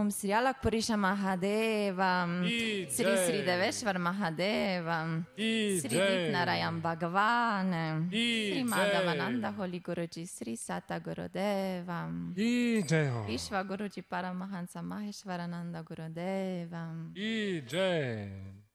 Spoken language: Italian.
Om Sri Alakpurisha Mahadevam, Sri Sri Deveshwar Mahadevam, Sri Ditnarayan Bhagavan, Sri Madhavananda Holy Guruji, Sri Sata Gurudevam, Ishva Guruji Paramahansa Maheshwarananda Gurudevam.